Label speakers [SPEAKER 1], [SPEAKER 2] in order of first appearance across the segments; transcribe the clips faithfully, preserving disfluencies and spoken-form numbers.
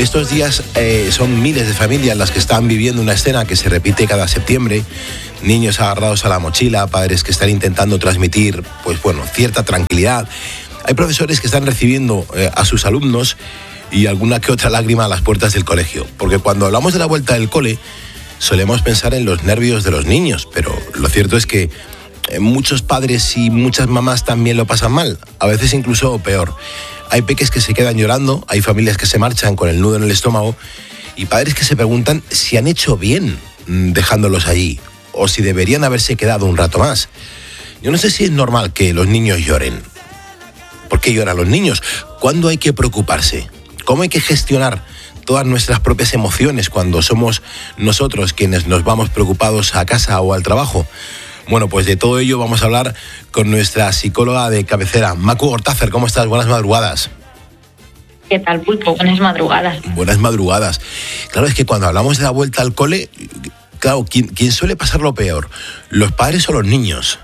[SPEAKER 1] Estos días eh, son miles de familias las que están viviendo una escena que se repite cada septiembre. Niños agarrados a la mochila, padres que están intentando transmitir, pues bueno, cierta tranquilidad. Hay profesores que están recibiendo eh, a sus alumnos y alguna que otra lágrima a las puertas del colegio. Porque cuando hablamos de la vuelta del cole, solemos pensar en los nervios de los niños, pero lo cierto es que eh, muchos padres y muchas mamás también lo pasan mal, a veces incluso peor. Hay peques que se quedan llorando, hay familias que se marchan con el nudo en el estómago y padres que se preguntan si han hecho bien dejándolos allí o si deberían haberse quedado un rato más. Yo no sé si es normal que los niños lloren. ¿Por qué lloran los niños? ¿Cuándo hay que preocuparse? ¿Cómo hay que gestionar todas nuestras propias emociones cuando somos nosotros quienes nos vamos preocupados a casa o al trabajo? Bueno, pues de todo ello vamos a hablar con nuestra psicóloga de cabecera, Macu Gortácer. ¿Cómo estás? Buenas madrugadas.
[SPEAKER 2] ¿Qué tal, Pulpo? Buenas madrugadas.
[SPEAKER 1] Buenas madrugadas. Claro, es que cuando hablamos de la vuelta al cole, claro, ¿quién, quién suele pasar lo peor? ¿Los padres o los niños?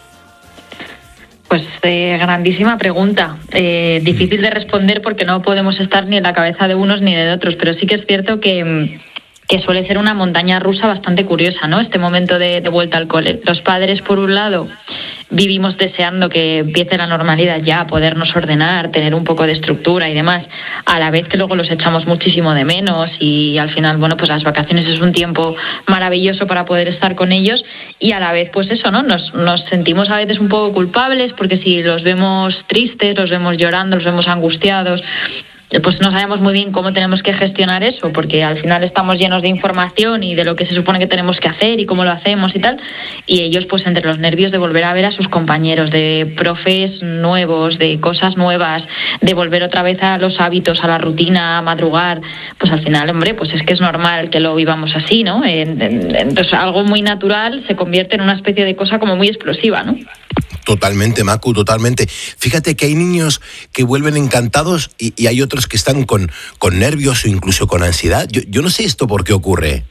[SPEAKER 2] Pues eh, grandísima pregunta. Eh, difícil de responder porque no podemos estar ni en la cabeza de unos ni de otros, pero sí que es cierto que... que suele ser una montaña rusa bastante curiosa, ¿no? Este momento de, de vuelta al cole. Los padres, por un lado, vivimos deseando que empiece la normalidad ya, podernos ordenar, tener un poco de estructura y demás, a la vez que luego los echamos muchísimo de menos y al final, bueno, pues las vacaciones es un tiempo maravilloso para poder estar con ellos y a la vez, pues eso, ¿no? Nos, nos sentimos a veces un poco culpables porque si los vemos tristes, los vemos llorando, los vemos angustiados, pues no sabemos muy bien cómo tenemos que gestionar eso, porque al final estamos llenos de información y de lo que se supone que tenemos que hacer y cómo lo hacemos y tal, y ellos pues entre los nervios de volver a ver a sus compañeros, de profes nuevos, de cosas nuevas, de volver otra vez a los hábitos, a la rutina, a madrugar, pues al final, hombre, pues es que es normal que lo vivamos así, ¿no? Entonces algo muy natural se convierte en una especie de cosa como muy explosiva, ¿no?
[SPEAKER 1] Totalmente, Macu, totalmente. Fíjate que hay niños que vuelven encantados y, y hay otros que están con, con nervios o incluso con ansiedad. Yo, yo no sé esto por qué ocurre.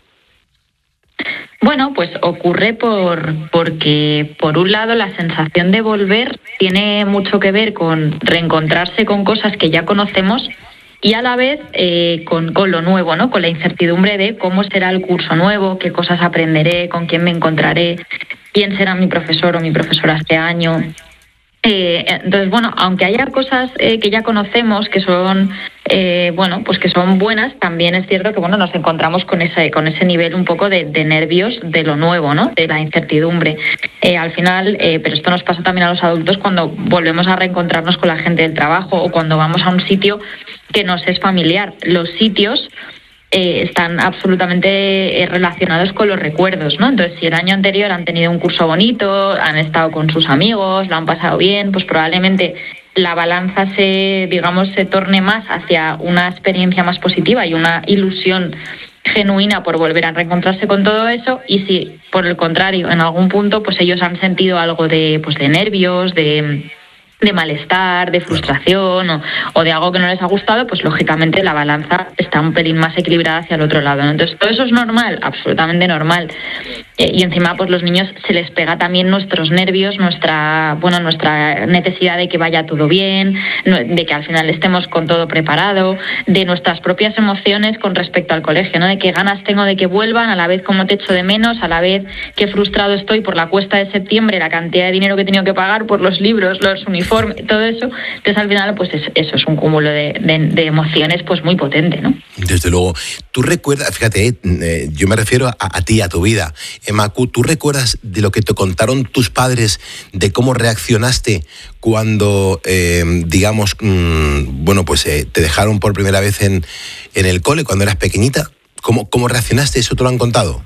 [SPEAKER 2] Bueno, pues ocurre por porque, por un lado, la sensación de volver tiene mucho que ver con reencontrarse con cosas que ya conocemos y a la vez eh, con, con lo nuevo, ¿no? Con la incertidumbre de cómo será el curso nuevo, qué cosas aprenderé, con quién me encontraré, quién será mi profesor o mi profesora este año. Eh, entonces, bueno, aunque haya cosas eh, que ya conocemos que son, eh, bueno, pues que son buenas, también es cierto que, bueno, nos encontramos con ese con ese nivel un poco de, de nervios de lo nuevo, ¿no? De la incertidumbre. Eh, al final, eh, pero esto nos pasa también a los adultos cuando volvemos a reencontrarnos con la gente del trabajo o cuando vamos a un sitio que nos es familiar. Los sitios Eh, están absolutamente eh, relacionados con los recuerdos, ¿no? Entonces, si el año anterior han tenido un curso bonito, han estado con sus amigos, lo han pasado bien, pues probablemente la balanza se, digamos, se torne más hacia una experiencia más positiva y una ilusión genuina por volver a reencontrarse con todo eso. Y si, por el contrario, en algún punto, pues ellos han sentido algo de, pues, de nervios, de de malestar, de frustración o, o de algo que no les ha gustado, pues lógicamente la balanza está un pelín más equilibrada hacia el otro lado, ¿no? Entonces, ¿todo eso es normal? Absolutamente normal. Eh, y encima, pues los niños se les pega también nuestros nervios, nuestra, bueno, nuestra necesidad de que vaya todo bien, de que al final estemos con todo preparado, de nuestras propias emociones con respecto al colegio, ¿no? De qué ganas tengo de que vuelvan, a la vez cómo te echo de menos, a la vez qué frustrado estoy por la cuesta de septiembre, la cantidad de dinero que he tenido que pagar por los libros, los uniformes, todo eso. Entonces al final pues es, eso es un cúmulo de, de, de emociones pues muy potente, ¿no?
[SPEAKER 1] Desde luego. Tú recuerdas, fíjate, eh, yo me refiero a, a ti, a tu vida, eh, Macu, ¿tú recuerdas de lo que te contaron tus padres, de cómo reaccionaste cuando, eh, digamos, mmm, bueno, pues eh, te dejaron por primera vez en, en el cole cuando eras pequeñita? ¿Cómo, cómo reaccionaste? ¿Eso te lo han contado?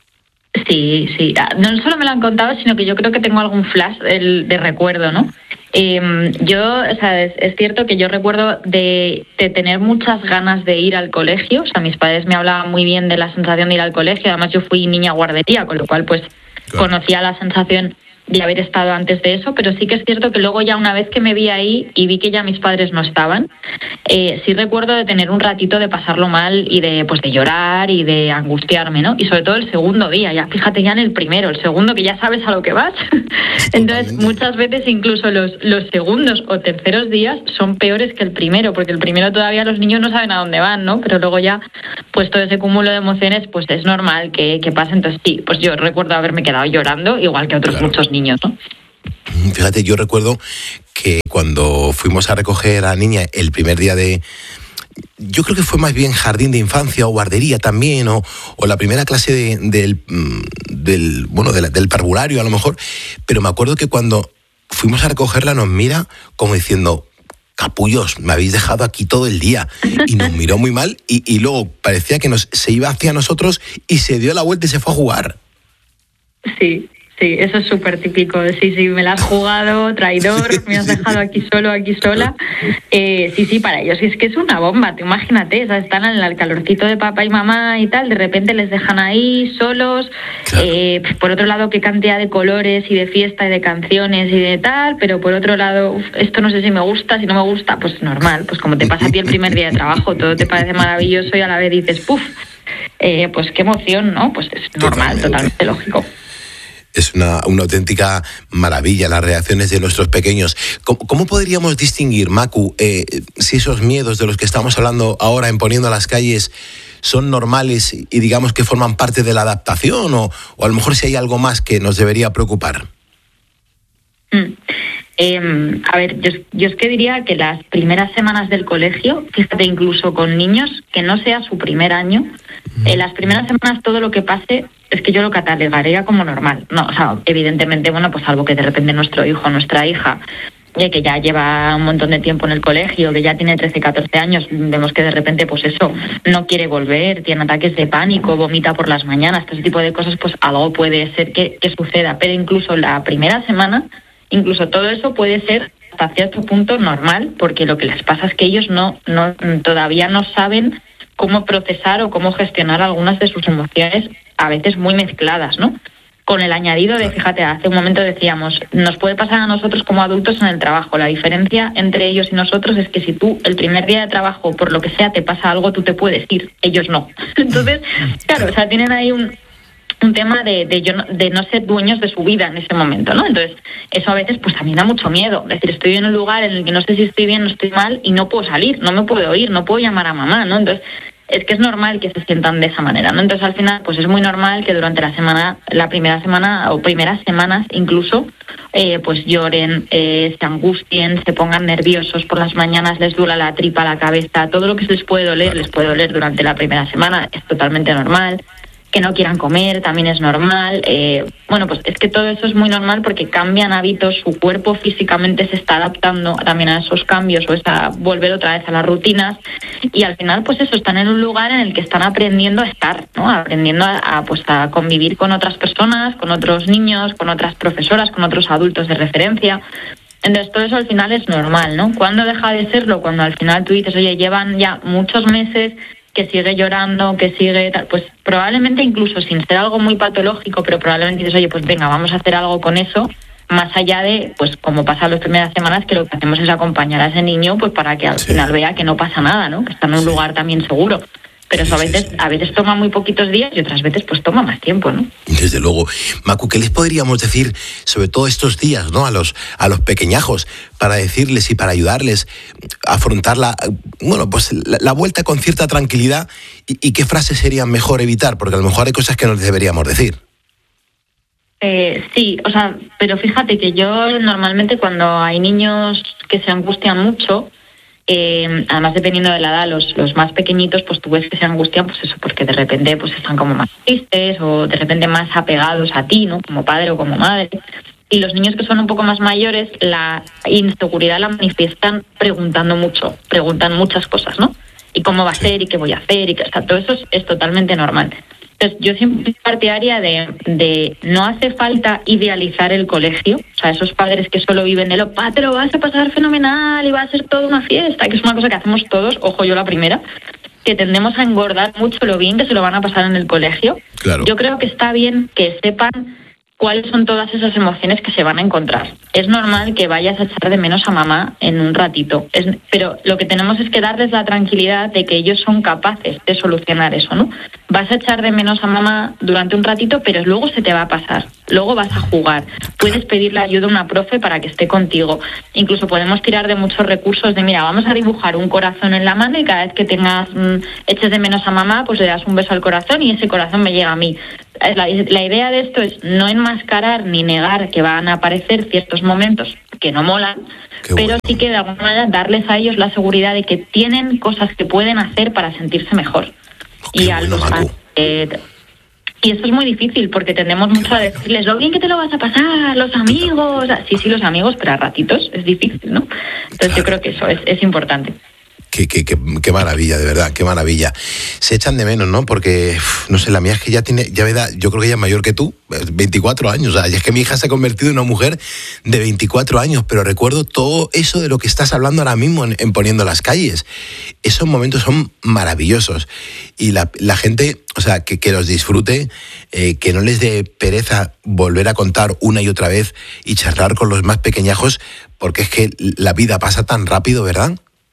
[SPEAKER 2] Sí, sí. No solo me lo han contado, sino que yo creo que tengo algún flash de, de recuerdo, ¿no? Eh, yo, o sea, es, es cierto que yo recuerdo de, de tener muchas ganas de ir al colegio. O sea, mis padres me hablaban muy bien de la sensación de ir al colegio. Además, yo fui niña guardería, con lo cual, pues, claro, conocía la sensación de haber estado antes de eso, pero sí que es cierto que luego ya una vez que me vi ahí y vi que ya mis padres no estaban, eh, sí recuerdo de tener un ratito de pasarlo mal y de pues de llorar y de angustiarme, ¿no? Y sobre todo el segundo día, ya fíjate ya en el primero, el segundo que ya sabes a lo que vas. Entonces muchas veces incluso los, los segundos o terceros días son peores que el primero, porque el primero todavía los niños no saben a dónde van, ¿no? Pero luego ya pues todo ese cúmulo de emociones pues es normal que, que pase. Entonces sí, pues yo recuerdo haberme quedado llorando igual que otros claro. muchos niños, ¿no?
[SPEAKER 1] Fíjate, yo recuerdo que cuando fuimos a recoger a la niña el primer día de... Yo creo que fue más bien jardín de infancia o guardería también, o, o la primera clase de, del, del, bueno, del, del parvulario a lo mejor, pero me acuerdo que cuando fuimos a recogerla nos mira como diciendo... Capullos, me habéis dejado aquí todo el día. Y nos miró muy mal y, y luego parecía que nos, se iba hacia nosotros y se dio la vuelta y se fue a jugar.
[SPEAKER 2] Sí, sí, eso es súper típico. Sí, sí, me la has jugado, traidor, me has dejado aquí solo, aquí sola. Eh, sí, sí, para ellos es que es una bomba, te imagínate, o sea, están en el calorcito de papá y mamá y tal, de repente les dejan ahí solos. Claro. Eh, por otro lado, qué cantidad de colores y de fiesta y de canciones y de tal, pero por otro lado, uf, esto no sé si me gusta, si no me gusta, pues normal, pues como te pasa a ti el primer día de trabajo, todo te parece maravilloso y a la vez dices, puf, eh, pues qué emoción, ¿no? Pues es normal, totalmente, totalmente lógico.
[SPEAKER 1] Es una, una auténtica maravilla las reacciones de nuestros pequeños. ¿Cómo, cómo podríamos distinguir, Macu, eh, si esos miedos de los que estamos hablando ahora en Poniendo las Calles son normales y digamos que forman parte de la adaptación o, o a lo mejor si hay algo más que nos debería preocupar?
[SPEAKER 2] Mm. Eh, a ver, yo, yo es que diría que las primeras semanas del colegio, fíjate, incluso con niños, que no sea su primer año, en eh, las primeras semanas todo lo que pase es que yo lo catalogaría como normal. No, o sea, evidentemente, bueno, pues algo que de repente nuestro hijo, nuestra hija, eh, que ya lleva un montón de tiempo en el colegio, que ya tiene trece, catorce años, vemos que de repente, pues eso, no quiere volver, tiene ataques de pánico, vomita por las mañanas, todo ese tipo de cosas, pues algo puede ser que, que suceda. Pero incluso la primera semana, incluso todo eso puede ser hasta cierto punto normal, porque lo que les pasa es que ellos no, no todavía no saben cómo procesar o cómo gestionar algunas de sus emociones, a veces muy mezcladas, ¿no? Con el añadido de, fíjate, hace un momento decíamos, nos puede pasar a nosotros como adultos en el trabajo. La diferencia entre ellos y nosotros es que si tú el primer día de trabajo, por lo que sea, te pasa algo, tú te puedes ir, ellos no. Entonces, claro, o sea, tienen ahí un... un tema de, de, yo no, de no ser dueños de su vida en ese momento, ¿no? Entonces, eso a veces pues a mí da mucho miedo. Es decir, estoy en un lugar en el que no sé si estoy bien o estoy mal y no puedo salir, no me puedo ir, no puedo llamar a mamá, ¿no? Entonces, es que es normal que se sientan de esa manera, ¿no? Entonces, al final, pues es muy normal que durante la semana, la primera semana o primeras semanas incluso, eh, pues lloren, eh, se angustien, se pongan nerviosos por las mañanas, les duela la tripa, la cabeza, todo lo que se les puede doler, les puede doler durante la primera semana, es totalmente normal. Que no quieran comer también es normal. Eh, bueno, pues es que todo eso es muy normal porque cambian hábitos, su cuerpo físicamente se está adaptando también a esos cambios o a volver otra vez a las rutinas y al final pues eso, están en un lugar en el que están aprendiendo a estar, ¿no? Aprendiendo a, a, pues a convivir con otras personas, con otros niños, con otras profesoras, con otros adultos de referencia. Entonces todo eso al final es normal, ¿no? ¿Cuándo deja de serlo? Cuando al final tú dices, oye, llevan ya muchos meses que sigue llorando, que sigue tal, pues probablemente incluso sin ser algo muy patológico, pero probablemente dices, oye, pues venga, vamos a hacer algo con eso, más allá de, pues como pasa las primeras semanas, que lo que hacemos es acompañar a ese niño, pues para que al sí. final vea que no pasa nada, ¿no? Que está en un sí. lugar también seguro. Pero eso a veces, a veces toma muy poquitos días y otras veces pues toma más tiempo, ¿no?
[SPEAKER 1] Desde luego. Macu, ¿qué les podríamos decir sobre todo estos días, ¿no? A los, a los pequeñajos, para decirles y para ayudarles a afrontar la, bueno, pues la, la vuelta con cierta tranquilidad y, y qué frases serían mejor evitar? Porque a lo mejor hay cosas que nos deberíamos decir.
[SPEAKER 2] Eh, sí, o sea, pero fíjate que yo normalmente cuando hay niños que se angustian mucho, Eh, además dependiendo de la edad, los, los más pequeñitos, pues tú ves que se angustian, pues eso, porque de repente pues están como más tristes o de repente más apegados a ti, ¿no? Como padre o como madre. Y los niños que son un poco más mayores, la inseguridad la manifiestan preguntando mucho, preguntan muchas cosas, ¿no? ¿Y cómo va a ser? ¿Y qué voy a hacer? Y que, o sea, todo eso es, es totalmente normal. Entonces, yo siempre soy partidaria de, de no hace falta idealizar el colegio. O sea, esos padres que solo viven de lo, pa, te lo vas a pasar fenomenal y va a ser toda una fiesta, que es una cosa que hacemos todos, ojo, yo la primera, que tendemos a engordar mucho lo bien que se lo van a pasar en el colegio.
[SPEAKER 1] Claro.
[SPEAKER 2] Yo creo que está bien que sepan cuáles son todas esas emociones que se van a encontrar. Es normal que vayas a echar de menos a mamá en un ratito, es, pero lo que tenemos es que darles la tranquilidad de que ellos son capaces de solucionar eso, ¿no? Vas a echar de menos a mamá durante un ratito, pero luego se te va a pasar, luego vas a jugar, puedes pedirle ayuda a una profe para que esté contigo, incluso podemos tirar de muchos recursos de, mira, vamos a dibujar un corazón en la mano y cada vez que tengas, mmm, eches de menos a mamá, pues le das un beso al corazón y ese corazón me llega a mí. La, la idea de esto es no enmascarar ni negar que van a aparecer ciertos momentos que no molan, Qué pero bueno. sí que de alguna manera darles a ellos la seguridad de que tienen cosas que pueden hacer para sentirse mejor.
[SPEAKER 1] Qué
[SPEAKER 2] y, a
[SPEAKER 1] bueno,
[SPEAKER 2] los, eh, y esto es muy difícil porque tendemos mucho a decirles lo bien que te lo vas a pasar, los amigos. Sí, sí, los amigos, pero a ratitos es difícil, ¿no? Entonces claro. yo creo que eso es, es importante.
[SPEAKER 1] Qué, qué, qué, qué maravilla, de verdad, qué maravilla. Se echan de menos, ¿no? Porque, uf, no sé, la mía es que ya tiene, ya me da, yo creo que ella es mayor que tú, veinticuatro años. O sea, y es que mi hija se ha convertido en una mujer de veinticuatro años, pero recuerdo todo eso de lo que estás hablando ahora mismo en, en Poniendo las Calles. Esos momentos son maravillosos. Y la, la gente, o sea, que, que los disfrute, eh, que no les dé pereza volver a contar una y otra vez y charlar con los más pequeñajos, porque es que la vida pasa tan rápido, ¿verdad?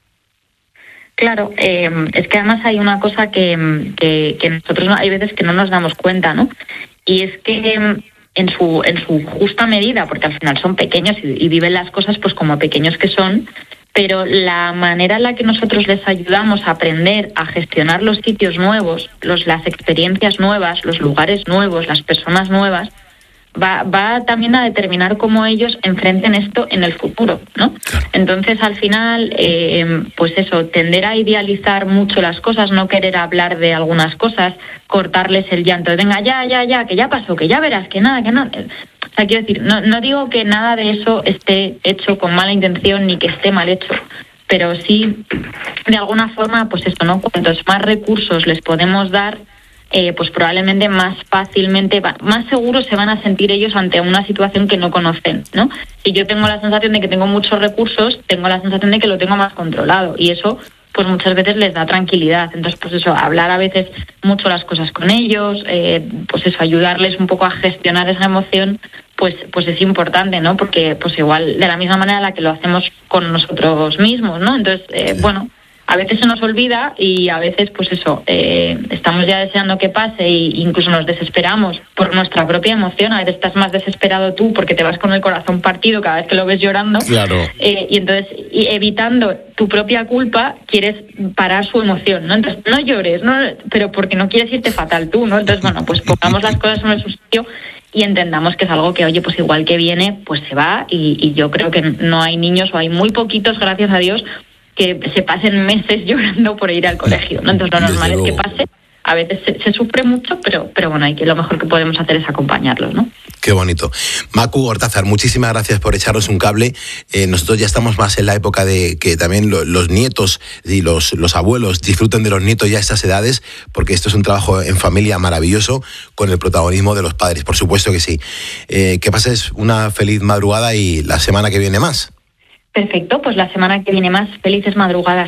[SPEAKER 2] Claro, eh, es que además hay una cosa que, que, que nosotros hay veces que no nos damos cuenta, ¿no? Y es que en su en su justa medida, porque al final son pequeños y, y viven las cosas pues como pequeños que son, pero la manera en la que nosotros les ayudamos a aprender a gestionar los sitios nuevos, los, las experiencias nuevas, los lugares nuevos, las personas nuevas, Va, va también a determinar cómo ellos enfrenten esto en el futuro, ¿no? Claro. Entonces, al final, eh, pues eso, tender a idealizar mucho las cosas, no querer hablar de algunas cosas, cortarles el llanto, venga, ya, ya, ya, que ya pasó, que ya verás, que nada, que nada. O sea, quiero decir, no, no digo que nada de eso esté hecho con mala intención ni que esté mal hecho, pero sí, de alguna forma, pues eso, ¿no? Cuantos más recursos les podemos dar, Eh, pues probablemente más fácilmente, más seguros se van a sentir ellos ante una situación que no conocen, ¿no? Si yo tengo la sensación de que tengo muchos recursos, tengo la sensación de que lo tengo más controlado y eso pues muchas veces les da tranquilidad. Entonces, pues eso, hablar a veces mucho las cosas con ellos, eh, pues eso, ayudarles un poco a gestionar esa emoción, pues pues es importante, ¿no? Porque pues igual de la misma manera en la que lo hacemos con nosotros mismos, ¿no? Entonces, eh, bueno, a veces se nos olvida y a veces, pues eso, eh, estamos ya deseando que pase e incluso nos desesperamos por nuestra propia emoción. A veces estás más desesperado tú porque te vas con el corazón partido cada vez que lo ves llorando.
[SPEAKER 1] Claro.
[SPEAKER 2] Eh, y entonces, y evitando tu propia culpa, quieres parar su emoción, ¿no? Entonces, no llores, no, pero porque no quieres irte fatal tú, ¿no? Entonces, bueno, pues pongamos las cosas en su sitio y entendamos que es algo que, oye, pues igual que viene, pues se va y, y yo creo que no hay niños o hay muy poquitos, gracias a Dios, que se pasen meses llorando por ir al colegio, ¿no? Entonces lo normal es que pase, a veces se, se sufre mucho, pero pero bueno, hay que lo mejor que podemos hacer es acompañarlos, ¿no?
[SPEAKER 1] Qué bonito. Macu Hortázar, muchísimas gracias por echarnos un cable. Eh, nosotros ya estamos más en la época de que también lo, los nietos y los, los abuelos disfruten de los nietos ya a estas edades, porque esto es un trabajo en familia maravilloso con el protagonismo de los padres, por supuesto que sí. Eh, que pases una feliz madrugada y la semana que viene más.
[SPEAKER 2] Perfecto, pues la semana que viene más. Felices madrugadas.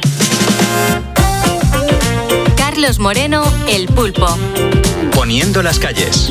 [SPEAKER 3] Carlos Moreno, El Pulpo.
[SPEAKER 4] Poniendo las calles.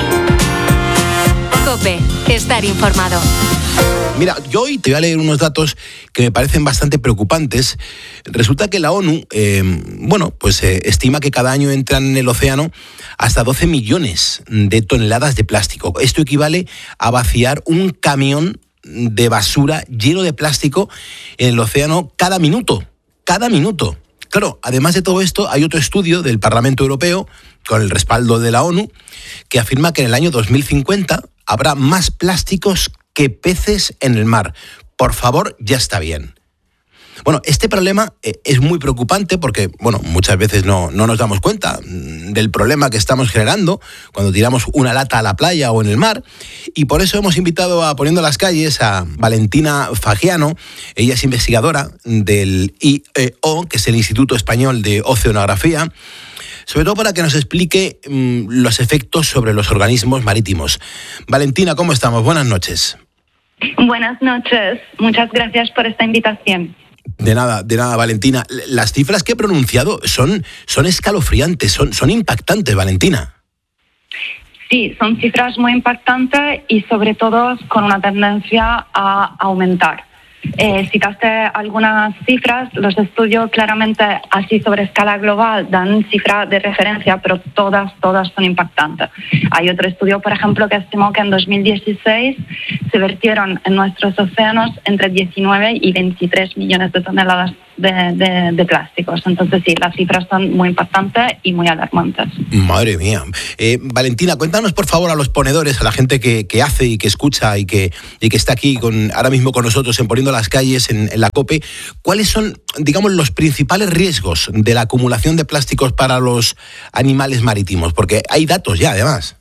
[SPEAKER 3] COPE, estar informado.
[SPEAKER 1] Mira, yo hoy te voy a leer unos datos que me parecen bastante preocupantes. Resulta que la ONU, eh, bueno, pues eh, estima que cada año entran en el océano hasta doce millones de toneladas de plástico. Esto equivale a vaciar un camión de basura lleno de plástico en el océano cada minuto, cada minuto. Claro, además de todo esto, hay otro estudio del Parlamento Europeo, con el respaldo de la ONU, que afirma que en el año dos mil cincuenta habrá más plásticos que peces en el mar. Por favor, ya está bien. Bueno, este problema es muy preocupante porque, bueno, muchas veces no, no nos damos cuenta del problema que estamos generando cuando tiramos una lata a la playa o en el mar, y por eso hemos invitado a Poniendo las Calles a Valentina Fagiano. Ella es investigadora del I E O, que es el Instituto Español de Oceanografía, sobre todo para que nos explique mmm, los efectos sobre los organismos marítimos. Valentina, ¿cómo estamos? Buenas noches.
[SPEAKER 5] Buenas noches, muchas gracias por esta invitación.
[SPEAKER 1] De nada, de nada, Valentina. Las cifras que he pronunciado son, son escalofriantes, son, son impactantes, Valentina.
[SPEAKER 5] Sí, son cifras muy impactantes y sobre todo con una tendencia a aumentar. Eh, citaste algunas cifras, los estudios claramente así sobre escala global dan cifras de referencia, pero todas, todas son impactantes. Hay otro estudio, por ejemplo, que estimó que en dos mil dieciséis se vertieron en nuestros océanos entre diecinueve y veintitrés millones de toneladas de, de, de plásticos. Entonces sí, las cifras son muy impactantes y muy alarmantes.
[SPEAKER 1] Madre mía. Eh, Valentina, cuéntanos por favor a los ponedores, a la gente que, que hace y que escucha y que, y que está aquí con, ahora mismo con nosotros en Poniendo las Calles en, en la COPE, ¿cuáles son, digamos, los principales riesgos de la acumulación de plásticos para los animales marítimos? Porque hay datos ya, además.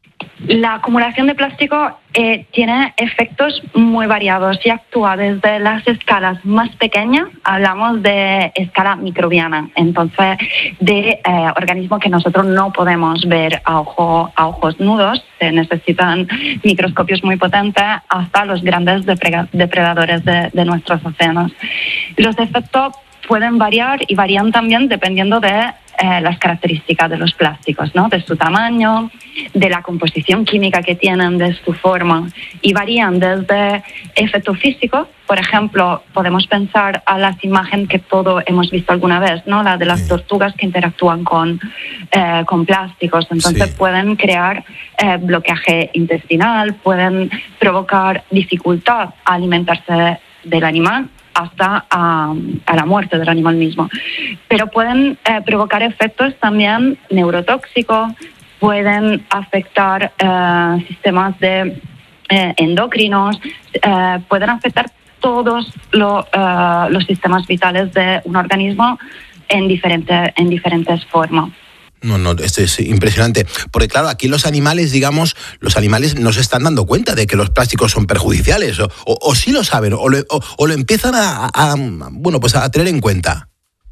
[SPEAKER 5] La acumulación de plástico eh, tiene efectos muy variados y actúa desde las escalas más pequeñas, hablamos de escala microbiana, entonces de eh, organismos que nosotros no podemos ver a, ojo, a ojos nudos, se necesitan microscopios muy potentes, hasta los grandes depredadores de, de nuestros océanos. Los efectos pueden variar y varían también dependiendo de Eh, las características de los plásticos, ¿no? De su tamaño, de la composición química que tienen, de su forma, y varían desde efecto físico. Por ejemplo, podemos pensar a las imágenes que todos hemos visto alguna vez, ¿no? La de las sí. tortugas que interactúan con, eh, con plásticos. Entonces sí. pueden crear eh, bloqueaje intestinal, pueden provocar dificultad a alimentarse del animal, hasta a, a la muerte del animal mismo. Pero pueden eh, provocar efectos también neurotóxicos, pueden afectar eh, sistemas de, eh, endocrinos, eh, pueden afectar todos lo, eh, los sistemas vitales de un organismo en, diferente, en diferentes formas.
[SPEAKER 1] No, no, esto es impresionante. Porque claro, aquí los animales, digamos, los animales no se están dando cuenta de que los plásticos son perjudiciales, o, o, o sí lo saben, o lo, o, o lo empiezan a, a, bueno, pues a tener en cuenta.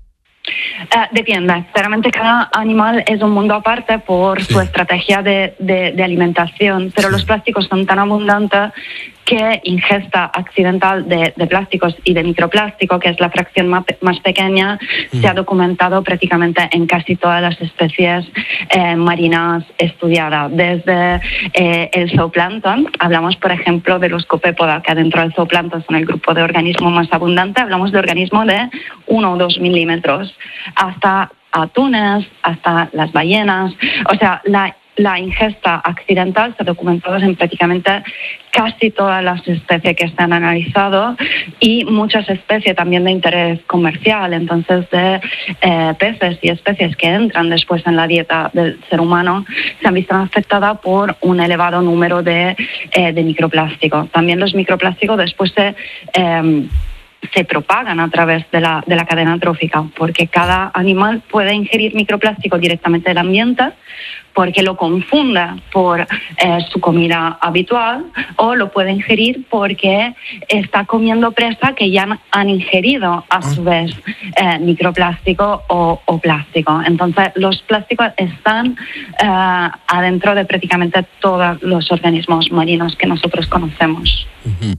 [SPEAKER 5] Uh, depende. Claramente cada animal es un mundo aparte por sí. su estrategia de, de, de alimentación, pero sí. los plásticos son tan abundantes que ingesta accidental de, de plásticos y de microplástico, que es la fracción más, más pequeña, mm. se ha documentado prácticamente en casi todas las especies eh, marinas estudiadas. Desde eh, el zooplancton, hablamos por ejemplo de los copépodas, que dentro del zooplancton son el grupo de organismos más abundante, hablamos de organismos de uno o dos milímetros, hasta atunes, hasta las ballenas. O sea, la La ingesta accidental se ha documentado en prácticamente casi todas las especies que se han analizado y muchas especies también de interés comercial, entonces de eh, peces y especies que entran después en la dieta del ser humano se han visto afectadas por un elevado número de, eh, de microplásticos. También los microplásticos después se... Eh, se propagan a través de la, de la cadena trófica, porque cada animal puede ingerir microplástico directamente del ambiente, porque lo confunde por eh, su comida habitual, o lo puede ingerir porque está comiendo presa que ya han ingerido a su vez eh, microplástico o, o plástico. Entonces los plásticos están eh, adentro de prácticamente todos los organismos marinos que nosotros conocemos.
[SPEAKER 1] Uh-huh.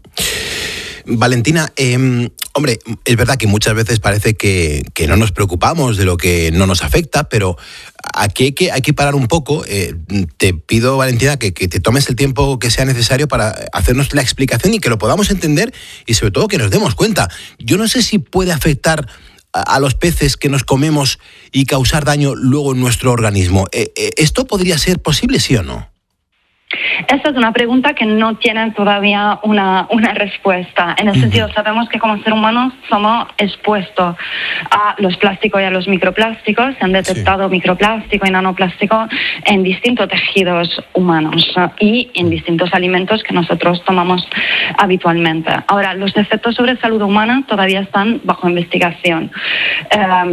[SPEAKER 1] Valentina, eh, hombre, es verdad que muchas veces parece que, que no nos preocupamos de lo que no nos afecta, pero aquí hay que, hay que parar un poco. Eh, te pido, Valentina, que, que te tomes el tiempo que sea necesario para hacernos la explicación y que lo podamos entender y sobre todo que nos demos cuenta. Yo no sé si puede afectar a, a los peces que nos comemos y causar daño luego en nuestro organismo. Eh, eh, ¿Esto podría ser posible, sí o no?
[SPEAKER 5] Esta es una pregunta que no tiene todavía una, una respuesta. En el uh-huh. sentido, sabemos que como seres humanos somos expuestos a los plásticos y a los microplásticos. Se han detectado sí. microplástico y nanoplástico en distintos tejidos humanos y en distintos alimentos que nosotros tomamos habitualmente. Ahora, los efectos sobre salud humana todavía están bajo investigación. Uh,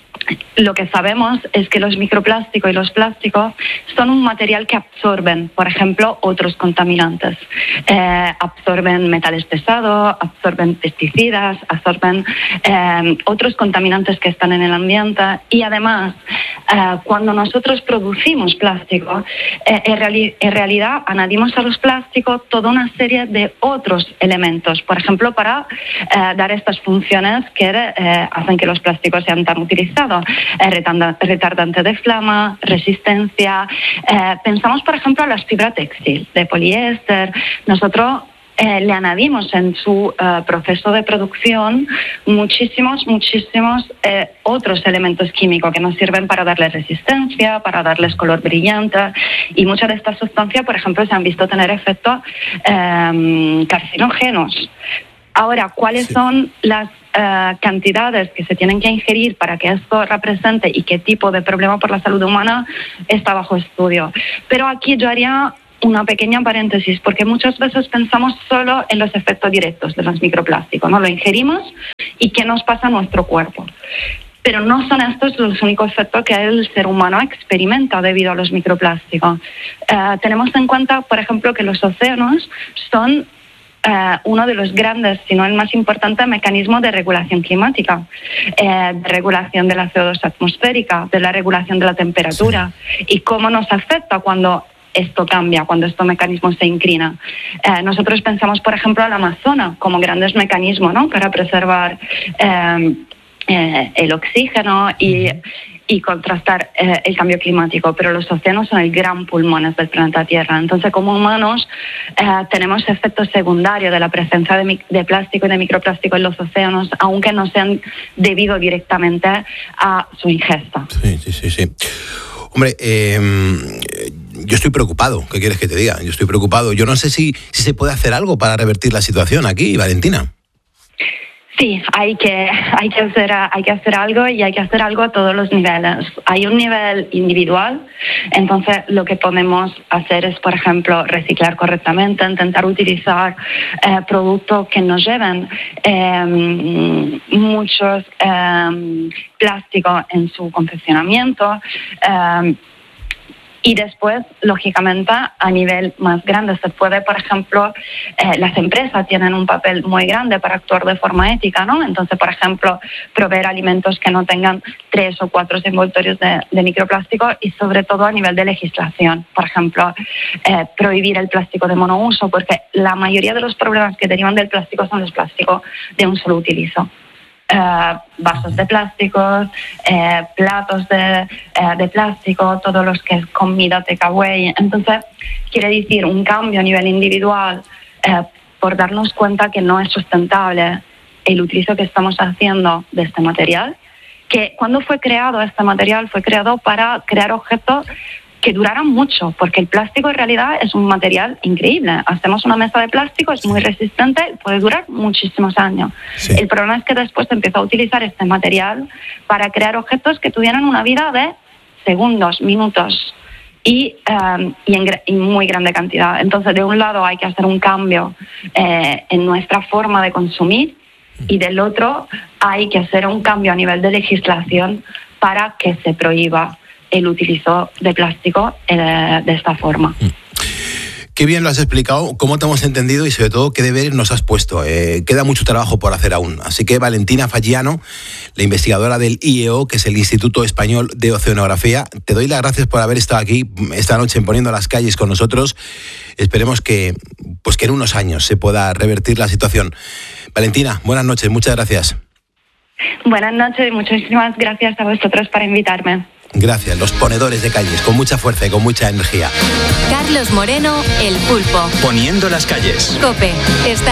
[SPEAKER 5] Lo que sabemos es que los microplásticos y los plásticos son un material que absorben, por ejemplo, otros contaminantes. Eh, absorben metales pesados, absorben pesticidas, absorben eh, otros contaminantes que están en el ambiente y además eh, cuando nosotros producimos plástico, eh, en, reali- en realidad añadimos a los plásticos toda una serie de otros elementos, por ejemplo, para eh, dar estas funciones que eh, hacen que los plásticos sean tan utilizados, eh, retanda- retardante de flama, resistencia. Eh, pensamos, por ejemplo, a las fibras textil de poliéster. Nosotros Eh, le añadimos en su eh, proceso de producción muchísimos, muchísimos eh, otros elementos químicos que nos sirven para darles resistencia, para darles color brillante, y muchas de estas sustancias, por ejemplo, se han visto tener efectos eh, carcinógenos. Ahora, ¿cuáles sí. son las uh, cantidades que se tienen que ingerir para que esto represente y qué tipo de problema por la salud humana está bajo estudio? Pero aquí yo haría una pequeña paréntesis, porque muchas veces pensamos solo en los efectos directos de los microplásticos, ¿no? Lo ingerimos y qué nos pasa a nuestro cuerpo. Pero no son estos los únicos efectos que el ser humano experimenta debido a los microplásticos. Uh, tenemos en cuenta, por ejemplo, que los océanos son Uh, uno de los grandes, si no el más importante, mecanismo de regulación climática, eh, de regulación de la C O dos atmosférica, de la regulación de la temperatura, sí. y cómo nos afecta cuando esto cambia, cuando estos mecanismos se inclinan. Eh, nosotros pensamos, por ejemplo, al Amazonas como grandes mecanismos, ¿no?, para preservar eh, eh, el oxígeno y, y contrastar eh, el cambio climático, pero los océanos son el gran pulmón del planeta Tierra. Entonces, como humanos, eh, tenemos efectos secundarios de la presencia de, mi- de plástico y de microplástico en los océanos, aunque no sean debido directamente a su ingesta.
[SPEAKER 1] Sí, sí, sí, sí. Hombre, eh, yo estoy preocupado. ¿Qué quieres que te diga? Yo estoy preocupado. Yo no sé si, si se puede hacer algo para revertir la situación aquí, Valentina.
[SPEAKER 5] Sí, hay que, hay que hacer, hay que hacer algo, y hay que hacer algo a todos los niveles. Hay un nivel individual, entonces lo que podemos hacer es, por ejemplo, reciclar correctamente, intentar utilizar eh, productos que nos lleven eh, muchos eh, plásticos en su confeccionamiento. Eh, Y después, lógicamente, a nivel más grande se puede, por ejemplo, eh, las empresas tienen un papel muy grande para actuar de forma ética, ¿no? Entonces, por ejemplo, proveer alimentos que no tengan tres o cuatro envoltorios de, de microplástico, y sobre todo a nivel de legislación. Por ejemplo, eh, prohibir el plástico de monouso, porque la mayoría de los problemas que derivan del plástico son los plásticos de un solo utilizo. Uh, vasos de plásticos, eh, platos de, eh, de plástico, todos los que es comida takeaway. Entonces, quiere decir un cambio a nivel individual eh, por darnos cuenta que no es sustentable el utilizo que estamos haciendo de este material, que cuando fue creado este material fue creado para crear objetos que duraran mucho, porque el plástico en realidad es un material increíble. Hacemos una mesa de plástico, es muy resistente, puede durar muchísimos años. Sí. El problema es que después se empezó a utilizar este material para crear objetos que tuvieran una vida de segundos, minutos y, um, y en y muy grande cantidad. Entonces, de un lado hay que hacer un cambio eh, en nuestra forma de consumir, y del otro hay que hacer un cambio a nivel de legislación para que se prohíba el utilizo de plástico eh, de esta forma.
[SPEAKER 1] Qué bien lo has explicado, cómo te hemos entendido y sobre todo qué deberes nos has puesto. Eh, queda mucho trabajo por hacer aún. Así que Valentina Fagiano, la investigadora del I E O, que es el Instituto Español de Oceanografía, te doy las gracias por haber estado aquí esta noche en Poniendo las Calles con nosotros. Esperemos que, pues que en unos años se pueda revertir la situación. Valentina, buenas noches, muchas gracias.
[SPEAKER 5] Buenas noches y muchísimas gracias a vosotros por invitarme.
[SPEAKER 1] Gracias, los ponedores de calles, con mucha fuerza y con mucha energía.
[SPEAKER 3] Carlos Moreno, El Pulpo.
[SPEAKER 4] Poniendo las calles.
[SPEAKER 3] COPE. Está